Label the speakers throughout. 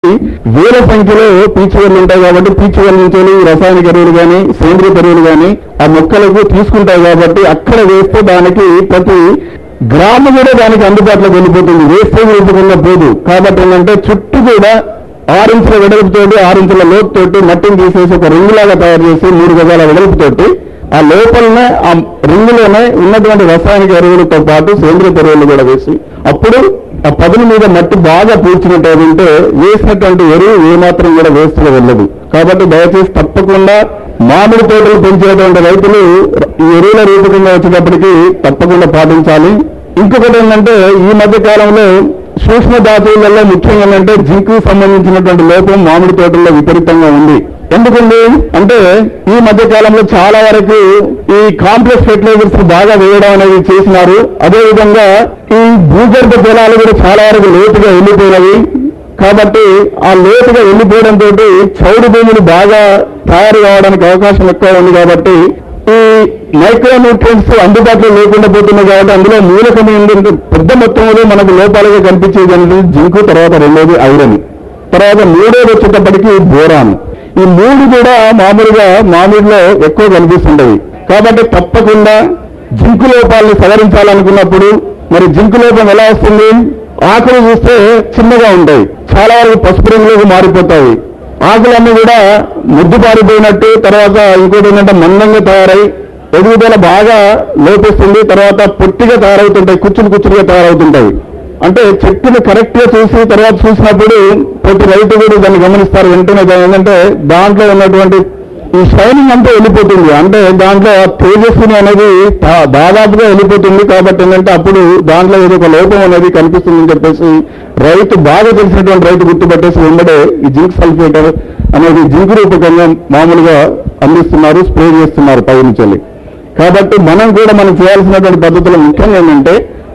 Speaker 1: కాబట్టి వేల సంఖ్యలో పీచువెళ్ళు ఉంటాయి కాబట్టి పీచువెళ్ళ నుంచి రసాయనిక ఎరువులు కానీ సేంద్రియ ఎరువులు కానీ ఆ మొక్కలకు తీసుకుంటాయి కాబట్టి అక్కడ వేస్తే దానికి ప్రతి గ్రాము కూడా దానికి అందుబాటులోకి వెళ్ళిపోతుంది. వేస్తే వేసుకున్న పోదు. కాబట్టి ఏంటంటే చుట్టూ కూడా 6 ఇంచుల వెడల్పుతోటి 6 ఇంచుల లోతుతోటి మట్టిని తీసేసి ఒక రింగులాగా తయారు చేసి 3 గజాల వెడల్పుతోటి ఆ లోపలనే ఆ రింగులోనే ఉన్నటువంటి రసాయనిక ఎరువులతో పాటు సేంద్రియ ఎరువులు కూడా వేసి అప్పుడు ఆ పదుల మీద మట్టి బాగా పూడ్చినట్టు ఉంటే వేసినటువంటి ఎరువు ఏమాత్రం కూడా వేస్ట్ గా వెళ్ళదు. కాబట్టి దయచేసి తప్పకుండా మామిడి తోటలు పెంచేటువంటి రైతులు ఈ ఎరువుల రూపకంగా వచ్చేటప్పటికి తప్పకుండా పాటించాలి. ఇంకొకటి ఏంటంటే ఈ మధ్య కాలంలో సూక్ష్మ ధాతువులలో ముఖ్యంగా ఏంటంటే జింక్ సంబంధించినటువంటి లోపం మామిడి తోటల్లో విపరీతంగా ఉంది. ఎందుకండి అంటే ఈ మధ్య కాలంలో చాలా వరకు ఈ కాంప్లెక్స్ ఫెర్టిలైజర్స్ బాగా వేయడం అనేది చేసినారు. అదేవిధంగా ఈ భూగర్భ జలాలు కూడా చాలా వరకు లోతుగా వెళ్ళిపోయినవి. కాబట్టి ఆ లోతుగా వెళ్ళిపోవడంతో చౌడు భూములు బాగా తయారు కావడానికి అవకాశం ఎక్కువ ఉంది. కాబట్టి ఈ మైక్రో న్యూట్రియంట్స్ అందుబాటులో లేకుండా పోతున్నాయి. కాబట్టి అందులో మూలకమైన పెద్ద మొత్తంలో మనకు లోపాలుగా కనిపించేది అనేది జింకు, తర్వాత రెండోది ఐరన్, తర్వాత మూడోది వచ్చేటప్పటికి బోరాన్. ఈ 3 కూడా మామూలుగా మామిడిలో ఎక్కువ కనిపిస్తుండవి. కాబట్టి తప్పకుండా జింకు లోపాలను సవరించాలనుకున్నప్పుడు మరి జింకు లోపం ఎలా వస్తుంది? ఆకులు చూస్తే చిన్నగా ఉంటాయి, చాలా వరకు పసుపు రంగులోకి మారిపోతాయి. ఆకులన్నీ కూడా ముద్దు పారిపోయినట్టు, తర్వాత ఇంకోటి ఏంటంటే మందంగా తయారై ఎదుగుదల బాగా లోపిస్తుంది. తర్వాత పొట్టిగా తయారవుతుంటాయి, కుచ్చులుగా తయారవుతుంటాయి. అంటే చెట్టును కరెక్ట్ గా చూసి తర్వాత చూసినప్పుడు ప్రతి రైతు కూడా దాన్ని గమనిస్తారు. వెంటనే ఏంటంటే దాంట్లో ఉన్నటువంటి ఈ షైనింగ్ అంతా వెళ్ళిపోతుంది. అంటే దాంట్లో తేజస్విని అనేది దాదాపుగా వెళ్ళిపోతుంది. కాబట్టి ఏంటంటే అప్పుడు దాంట్లో ఏదో ఒక లోపం అనేది కనిపిస్తుందని చెప్పేసి రైతు బాగా తెలిసినటువంటి రైతు గుర్తుపట్టేసి వెంబడే ఈ జింక్ సల్ఫేట్ అనేది జింక్ రూపకంగా మామూలుగా అందిస్తున్నారు, స్ప్రే చేస్తున్నారు పై నుంచి. కాబట్టి మనం కూడా మనం చేయాల్సినటువంటి పద్ధతులు ముఖ్యంగా ఏంటంటే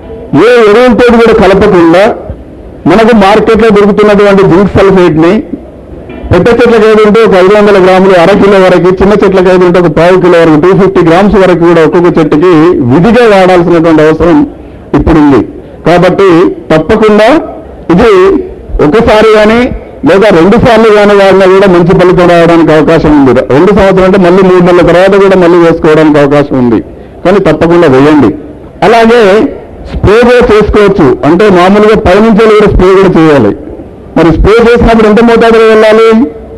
Speaker 1: ఏ ఎరువులతో కూడా కలపకుండా మనకు మార్కెట్లో దొరుకుతున్నటువంటి జింక్ సల్ఫేట్ ని పెద్ద చెట్లకు ఏదంటే ఒక 500 గ్రాములు, అర కిలో వరకు, చిన్న చెట్లకు ఏదంటే ఒక 1/2 కిలో వరకు, 250 గ్రామ్స్ వరకు కూడా ఒక్కొక్క చెట్టుకి విధిగా వాడాల్సినటువంటి అవసరం ఇప్పుడు ఉంది. కాబట్టి తప్పకుండా ఇది ఒకసారి కానీ లేదా 2 సార్లు కానీ వాడినా కూడా మంచి ఫలితం రావడానికి అవకాశం ఉంది. 2 సంవత్సరాలు అంటే మళ్ళీ 3 నెలల తర్వాత కూడా మళ్ళీ వేసుకోవడానికి అవకాశం ఉంది. కానీ తప్పకుండా వేయండి. అలాగే స్ప్రే కూడా చేసుకోవచ్చు. అంటే మామూలుగా పైనుంచి కూడా స్ప్రే కూడా చేయాలి. మరి స్ప్రే చేసినప్పుడు ఎంత మోతాదులో వెళ్ళాలి?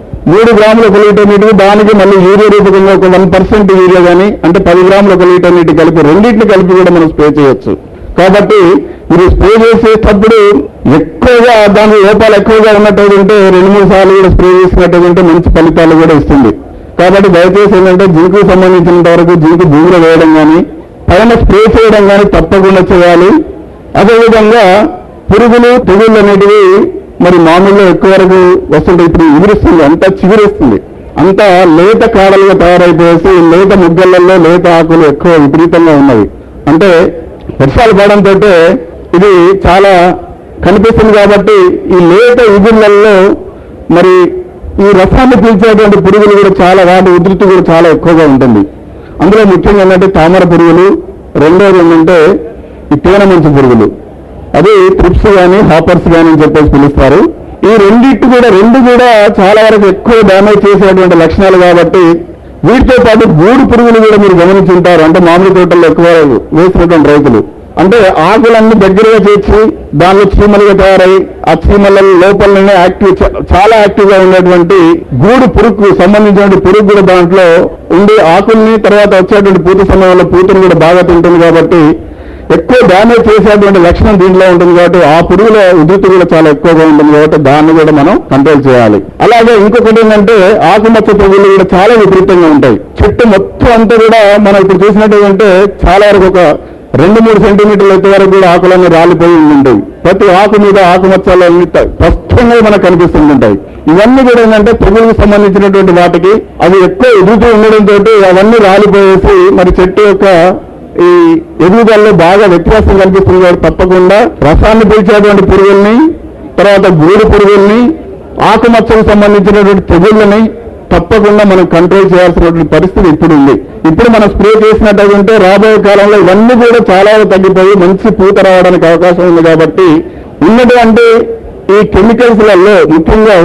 Speaker 1: 3 గ్రాముల 1 లీటర్ నీటికి దానికి మళ్ళీ యూరియా రూపకంగా ఒక 1% యూరియా కానీ అంటే 10 గ్రాముల 1 లీటర్ నీటి కలిపి రెండింటిని కలిపి కూడా మనం స్ప్రే చేయొచ్చు. కాబట్టి మీరు స్ప్రే చేసేటప్పుడు ఎక్కువగా దాని లోపాలు ఎక్కువగా ఉన్నట్టు 2-3 సార్లు కూడా స్ప్రే చేసినట్టు మంచి ఫలితాలు కూడా ఇస్తుంది. కాబట్టి దయచేసి ఏంటంటే జింకు సంబంధించినంత వరకు జింకు భూమిలో వేయడం కానీ పైన స్ప్రే చేయడం కానీ తప్పకుండా చేయాలి. అదేవిధంగా పురుగులు, తెగుళ్ళు అనేటివి మరి మామూలుగా ఎక్కువ వరకు వస్తుంటాయి. ఇప్పుడు ఎగురుస్తుంది, అంతా చిగురేస్తుంది, అంతా లేత కాడలుగా తయారైపోయేసి లేత ముగ్గలలో లేత ఆకులు ఎక్కువ విపరీతంగా ఉన్నవి. అంటే వర్షాలు పడడంతో ఇది చాలా కనిపిస్తుంది. కాబట్టి ఈ లేత ఎగుర్లలో మరి ఈ రసాన్ని పీల్చేటువంటి పురుగులు కూడా చాలా, వాటి ఉధృతి కూడా చాలా ఎక్కువగా ఉంటుంది. అందులో ముఖ్యంగా ఏంటంటే తామర పురుగులు, రెండోది ఏంటంటే ఈ తేనె మంచు పురుగులు, అది ట్రిప్స్ కానీ హాపర్స్ కానీ అని చెప్పేసి పిలుస్తారు. ఈ రెండు కూడా చాలా వరకు ఎక్కువ డ్యామేజ్ చేసేటువంటి లక్షణాలు. కాబట్టి వీటితో పాటు గూడు పురుగులు కూడా మీరు గమనించుంటారు. అంటే మామిడి తోటల్లో ఎక్కువ వేసినటువంటి రైతులు అంటే ఆకులన్నీ దగ్గరగా చేర్చి దానిలో చీమలుగా తయారై ఆ చీమల లోపలనే చాలా యాక్టివ్ గా ఉండేటువంటి గూడు పురుగు సంబంధించినటువంటి పురుగు కూడా దాంట్లో ఉండి ఆకుల్ని తర్వాత వచ్చేటువంటి పూత సమయంలో పూతను కూడా బాగా తింటుంది. కాబట్టి ఎక్కువ డ్యామేజ్ చేసేటువంటి లక్షణం దీంట్లో ఉంటుంది. కాబట్టి ఆ పురుగుల ఉధృతి కూడా చాలా ఎక్కువగా ఉంటుంది. కాబట్టి దాన్ని కూడా మనం కంట్రోల్ చేయాలి. అలాగే ఇంకొకటి ఏంటంటే ఆకుమచ్చ పురుగులు కూడా చాలా విపరీతంగా ఉంటాయి. చెట్టు మొత్తం అంతా కూడా మనం ఇప్పుడు చూసినట్టు చాలా వరకు ఒక 2-3 సెంటీమీటర్ల ఎత్తు వరకు కూడా ఆకులన్నీ రాలిపోయి ఉంటాయి. ప్రతి ఆకు మీద ఆకుమచ్చలన్నీ స్పష్టంగా మనకు కనిపిస్తుంటాయి. ఇవన్నీ కూడా ఏంటంటే పురుగులకు సంబంధించినటువంటి వాటికి అవి ఎక్కువ ఎదుగుతూ ఉండడంతో అవన్నీ రాలిపోయేసి మరి చెట్టు యొక్క ఈ ఎదుగుదలలో బాగా వ్యత్యాసం కనిపిస్తుంది. కాబట్టి తప్పకుండా రసాన్ని పీల్చేటువంటి పురుగుల్ని, తర్వాత గూడు పురుగుల్ని, ఆకుమచ్చకు సంబంధించినటువంటి తెగుళ్ళని తప్పకుండా మనం కంట్రోల్ చేయాల్సినటువంటి పరిస్థితి ఇప్పుడు ఉంది. ఇప్పుడు మనం స్ప్రే చేసినట్టు రాబోయే కాలంలో ఇవన్నీ కూడా చాలా తగ్గిపోయి మంచి పూత రావడానికి అవకాశం ఉంది. కాబట్టి ఉన్నటువంటి ఈ కెమికల్స్లలో ముఖ్యంగా